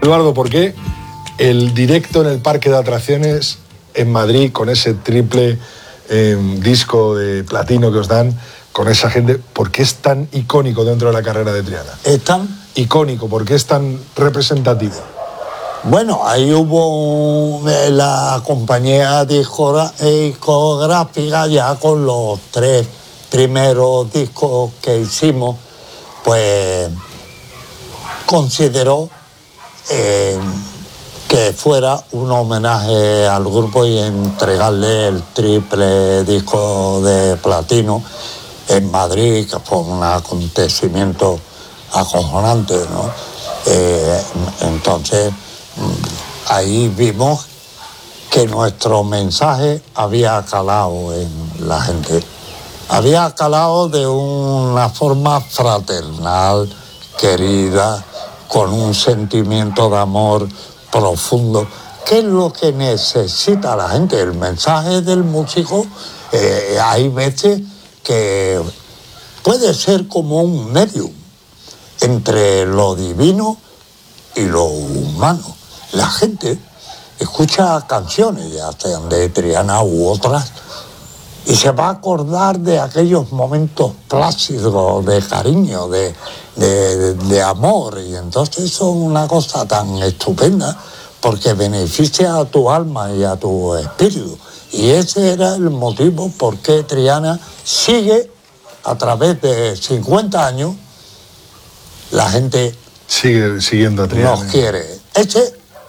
Eduardo, ¿por qué el directo en el parque de atracciones en Madrid con ese triple disco de platino que os dan, con esa gente, por qué es tan icónico dentro de la carrera de Triana? ¿Es tan icónico? ¿Por qué es tan representativo? Bueno, ahí hubo la compañía discográfica ya con los 3 primeros discos que hicimos, pues consideró que fuera un homenaje al grupo y entregarle el triple disco de platino en Madrid, que fue un acontecimiento acojonante, ¿no? Entonces ahí vimos que nuestro mensaje había calado en la gente, había calado de una forma fraternal, querida, con un sentimiento de amor profundo. ¿Qué es lo que necesita la gente? El mensaje del músico, hay veces que puede ser como un medium entre lo divino y lo humano. La gente escucha canciones, ya sean de Triana u otras, y se va a acordar de aquellos momentos plácidos, de cariño, de amor, y entonces eso es una cosa tan estupenda porque beneficia a tu alma y a tu espíritu. Y ese era el motivo por qué Triana sigue, a través de 50 años, la gente sigue siguiendo a Triana. Nos quiere. Ese